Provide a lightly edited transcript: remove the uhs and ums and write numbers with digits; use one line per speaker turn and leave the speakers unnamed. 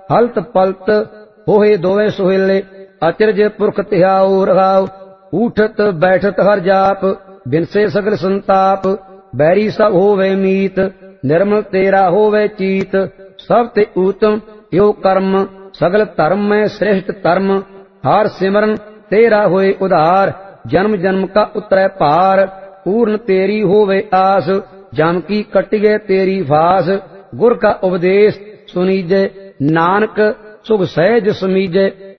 ਹਲਤ ਪਲਤ ਹੋਏ ਦੋਵੇਂ ਸੁਹੇਲੇ। ਅਚਰਜ ਪੁਰਖ ਧਿਆਉ ਰਹਾਉ, ਊਠਤ ਬੈਠਤ ਹਰ ਜਾਪ। ਬਿਨਸੇ ਸਗਲ ਸੰਤਾਪ, ਬੈਰੀ ਸਭ ਹੋਵੇ ਮੀਤ। ਨਿਰਮਲ ਤੇਰਾ ਹੋਵੇ ਚੀਤ, ਸਭ ਤੇ ਊਤਮ यो कर्म। सगल धर्म में श्रेष्ठ धर्म, हार सिमरन तेरा होए उधार। जन्म जन्म का उतरै भार, पूर्ण तेरी होवे आस। जम की कटिगे तेरी फास, गुर का उपदेश सुनीजे। नानक सुख सहज समीजे।